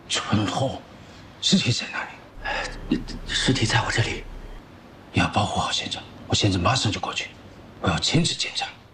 春后，尸体在哪里？ 尸体在我这里。 你要保护好现场，我现在马上就过去，我要亲自检查。